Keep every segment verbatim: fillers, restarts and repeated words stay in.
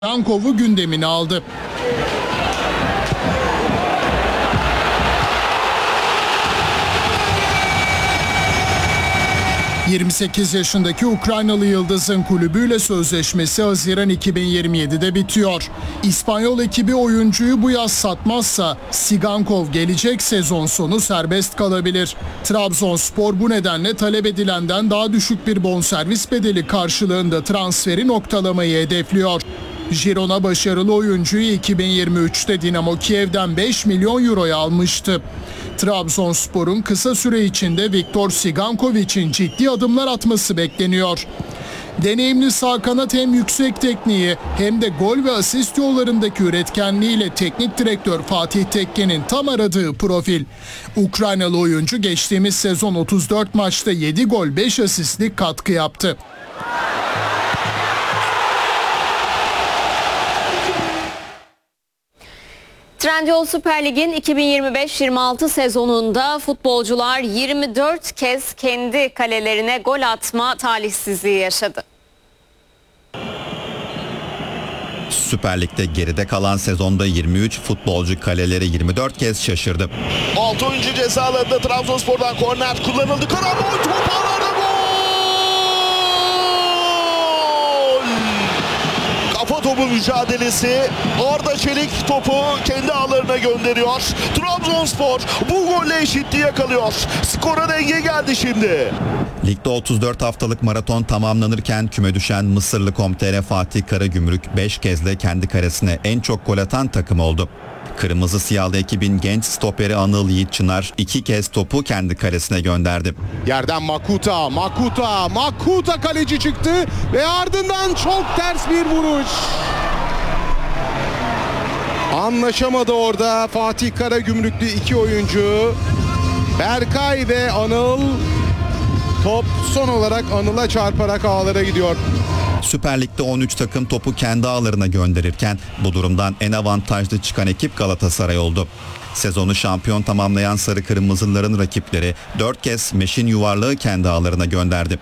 Sigankov'u gündemine aldı. yirmi sekiz yaşındaki Ukraynalı yıldızın kulübüyle sözleşmesi Haziran iki bin yirmi yedi'de bitiyor. İspanyol ekibi oyuncuyu bu yaz satmazsa Sigankov gelecek sezon sonu serbest kalabilir. Trabzonspor bu nedenle talep edilenden daha düşük bir bonservis bedeli karşılığında transferi noktalamayı hedefliyor. Girona başarılı oyuncuyu iki bin yirmi üç'te Dinamo Kiev'den beş milyon euroya almıştı. Trabzonspor'un kısa süre içinde Viktor Sigankov için ciddi adımlar atması bekleniyor. Deneyimli sağ kanat hem yüksek tekniği hem de gol ve asist yollarındaki üretkenliğiyle teknik direktör Fatih Tekke'nin tam aradığı profil. Ukraynalı oyuncu geçtiğimiz sezon otuz dört maçta yedi gol beş asistlik katkı yaptı. Trendyol Süper Lig'in iki bin yirmi beş yirmi altı sezonunda futbolcular yirmi dört kez kendi kalelerine gol atma talihsizliği yaşadı. Süper Lig'de geride kalan sezonda yirmi üç futbolcu kaleleri yirmi dört kez şaşırdı. altı oyuncu cezalarında Trabzonspor'dan korner kullanıldı. Karabol top ağlarda gol! Kafa topu mücadelesi. Arda Çelik topu kendi ağlarına gönderiyor. Trabzonspor bu golle eşitliği yakalıyor. Skora denge geldi şimdi. Ligde otuz dört haftalık maraton tamamlanırken küme düşen Mısırlı Komtere Fatih Karagümrük beş kez de kendi karesine en çok gol atan takım oldu. Kırmızı Siyahlı ekibin genç stoperi Anıl Yiğit Çınar iki kez topu kendi karesine gönderdi. Yerden Makuta, Makuta, Makuta kaleci çıktı ve ardından çok ters bir vuruş. Anlaşamadı orada Fatih Karagümrüklü iki oyuncu. Berkay ve Anıl. Top son olarak Anıl'a çarparak ağlara gidiyor. Süper Lig'de on üç takım topu kendi ağlarına gönderirken bu durumdan en avantajlı çıkan ekip Galatasaray oldu. Sezonu şampiyon tamamlayan Sarı Kırmızıların rakipleri dört kez meşin yuvarlağı kendi ağlarına gönderdi.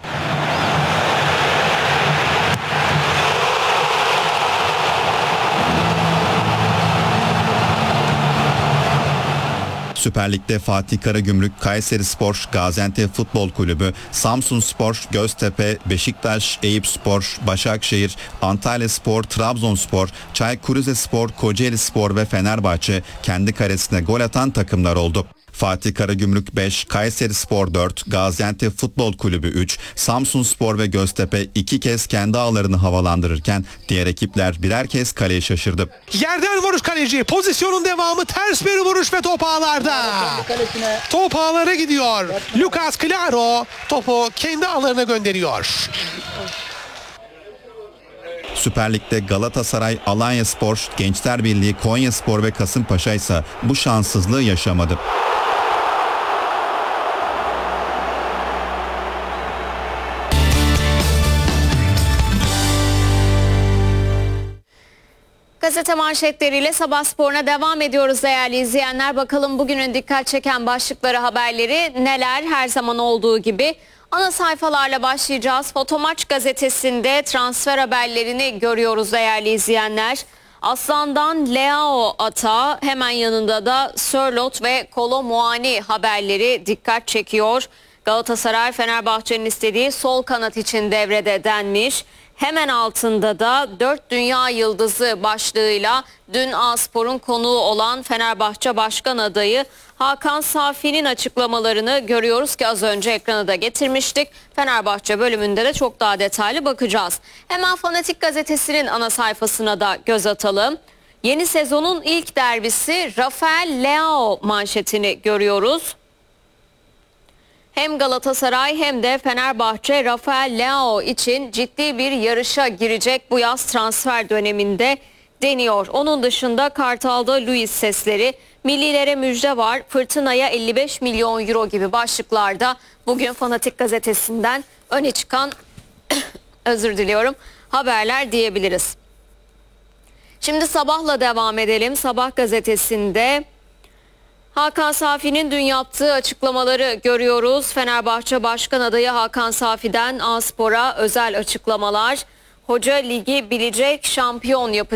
Süper Lig'de Fatih Karagümrük, Kayserispor, Gaziantep Futbol Kulübü, Samsunspor, Göztepe, Beşiktaş, Eyüpspor, Başakşehir, Antalyaspor, Trabzonspor, Çaykur Rizespor, Kocaelispor ve Fenerbahçe kendi karesine gol atan takımlar oldu. Fatih Karagümrük beş, Kayserispor dört, Gaziantep Futbol Kulübü üç, Samsunspor ve Göztepe iki kez kendi ağlarını havalandırırken diğer ekipler birer kez kaleye şaşırdı. Yerden vuruş kaleci. Pozisyonun devamı, ters bir vuruş ve top ağlarda. Top ağlara gidiyor. Lucas Claro topu kendi ağlarına gönderiyor. Süper Lig'de Galatasaray, Alanyaspor, Gençler Birliği, Konyaspor ve Kasımpaşa ise bu şanssızlığı yaşamadı. Gazete manşetleriyle Sabah Spor'una devam ediyoruz değerli izleyenler. Bakalım bugünün dikkat çeken başlıkları, haberleri neler? Her zaman olduğu gibi ana sayfalarla başlayacağız. Fotomaç gazetesinde transfer haberlerini görüyoruz değerli izleyenler. Aslan'dan Leao Ata, hemen yanında da Sörloth ve Kolo Muani haberleri dikkat çekiyor. Galatasaray Fenerbahçe'nin istediği sol kanat için devrede denmiş. Hemen altında da dört dünya yıldızı başlığıyla dün A-Spor'un konuğu olan Fenerbahçe Başkan Adayı Hakan Safi'nin açıklamalarını görüyoruz ki az önce ekrana da getirmiştik. Fenerbahçe bölümünde de çok daha detaylı bakacağız. Hemen Fanatik Gazetesi'nin ana sayfasına da göz atalım. Yeni sezonun ilk derbisi Rafael Leao manşetini görüyoruz. Hem Galatasaray hem de Fenerbahçe Rafael Leao için ciddi bir yarışa girecek bu yaz transfer döneminde deniyor. Onun dışında Kartal'da Luis sesleri, millilere müjde var, fırtınaya elli beş milyon euro gibi başlıklarda bugün Fanatik Gazetesi'nden öne çıkan özür diliyorum haberler diyebiliriz. Şimdi Sabah'la devam edelim. Sabah gazetesinde Hakan Safi'nin dün yaptığı açıklamaları görüyoruz. Fenerbahçe Başkan Adayı Hakan Safi'den A-Spor'a özel açıklamalar. Hoca ligi bilecek, şampiyon yapacak.